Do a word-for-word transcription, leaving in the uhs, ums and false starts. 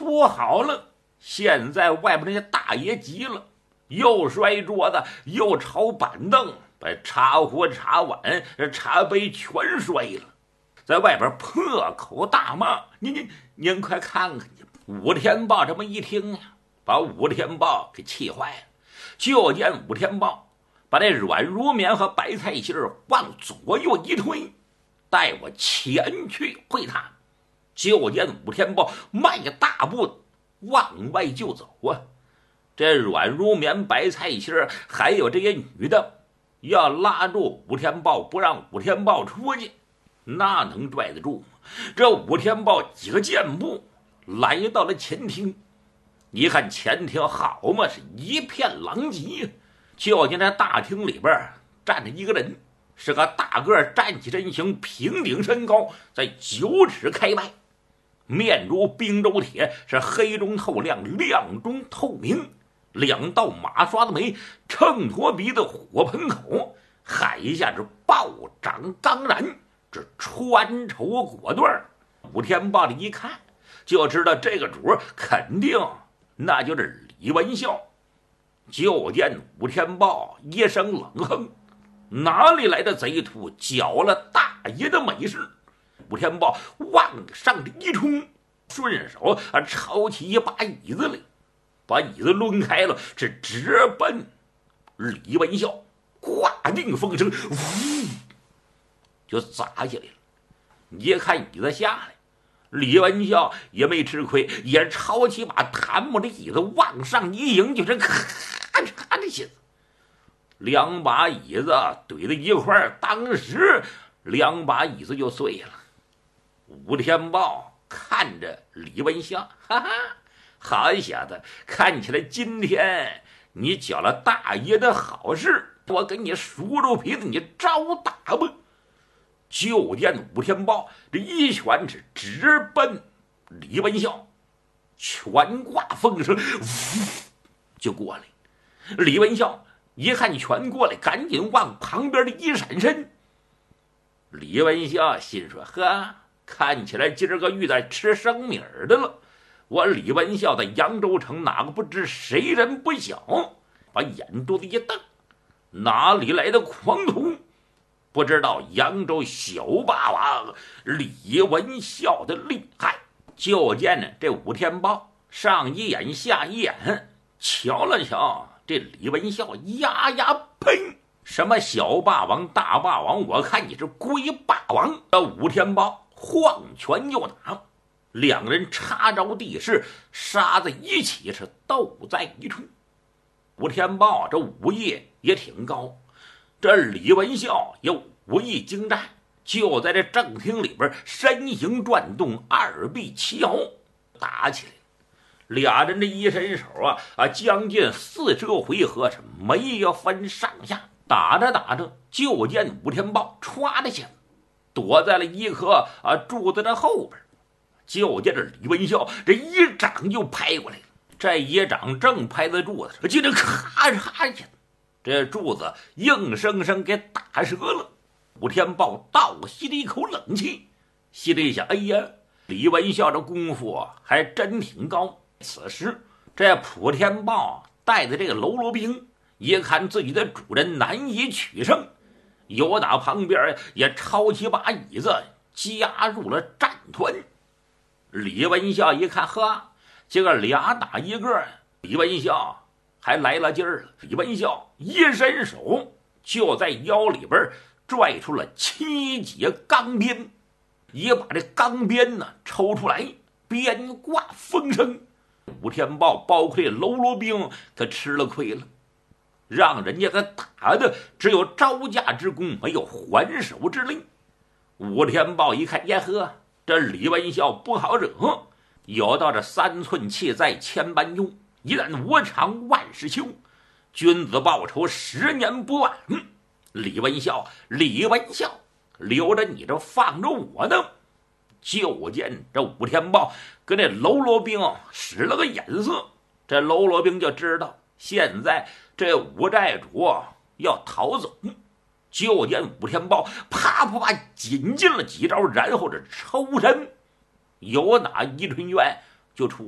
不好了！现在外边那些大爷急了，又摔桌子，又抄板凳，把茶壶、茶碗、茶杯全摔了，在外边破口大骂。您您您快看看去！武天豹这么一听啊，把武天豹给气坏了。就见武天豹把这阮如棉和白菜心往左右一推，带我前去会他。就见武天豹迈大步往外就走啊！这阮如棉、白菜心还有这些女的要拉住武天豹，不让武天豹出去，那能拽得住吗？这武天豹几个箭步来到了前厅，一看前厅好嘛，是一片狼藉。就见这大厅里边站着一个人，是个大个站起身形，平顶身高，在九尺开外，面如冰州铁，是黑中透亮，亮中透明，两道马刷的眉，秤砣鼻子，火盆口，海下是暴掌刚然，这穿绸果断。武天豹的一看就知道这个主肯定那就是李文孝。就见武天豹一声冷哼，哪里来的贼徒，搅了大爷的美事！武天豹往上一冲，顺手啊抄起一把椅子来，把椅子抡开了，是直奔李文孝。挂定风声，呜，就砸下来了。一看椅子下来，李文孝也没吃亏，也抄起把檀木的椅子往上一迎，就是咔嚓的下子，两把椅子怼在一块儿，当时两把椅子就碎了。武天豹看着李文孝，哈哈，好小子，看起来今天你搅了大爷的好事，我给你梳住皮子，你招打吧！就见武天豹这一拳是直奔李文孝，拳挂风声，呜就过来。李文孝一看拳过来，赶紧往旁边的一闪身。李文孝心说：呵，看起来今儿个遇到吃生米儿的了。我李文孝在扬州城哪个不知谁人不晓？把眼珠子一瞪，哪里来的狂徒？不知道扬州小霸王李文孝的厉害。就见呢这武天豹上一眼下一眼，瞧了瞧这李文孝，呀呀呸！什么小霸王大霸王，我看你是龟霸王！这武天豹晃拳就打，两人插着地势，杀在一起，是斗在一处。武天豹这武艺也挺高，这李文孝也武艺精湛，就在这正厅里边身形转动，二臂齐摇，打起来。俩人这一伸手啊啊，将近四十个回合是没有分上下。打着打着，就见武天豹歘的下躲在了一棵啊柱子的后边。就见这李文孝这一掌就拍过来了，这一掌正拍在柱子上，接着咔嚓一下，这柱子硬生生给打折了。武天豹倒吸了一口冷气，心里想：哎呀，李文孝这功夫还真挺高。此时这普天豹带的这个喽啰兵一看自己的主人难以取胜，有打旁边也抄起把椅子加入了战团。李文孝一看，呵，这个俩打一个，李文孝还来了劲儿了。李文孝一伸手就在腰里边拽出了七节钢鞭，也把这钢鞭呢抽出来，鞭挂风声。武天豹包括这喽啰兵可吃了亏了，让人家给打的只有招架之功，没有还手之力。武天豹一看，呀呵，这李文孝不好惹，有道这三寸气在千般忧，一旦我长万事休，君子报仇十年不晚。李文孝，李文孝，留着你这放着我呢。就见这武天豹跟这喽啰兵使了个眼色，这喽啰兵就知道现在这武寨主要逃走。就见武天豹啪啪啪紧进了几招，然后这抽身由打伊春院就出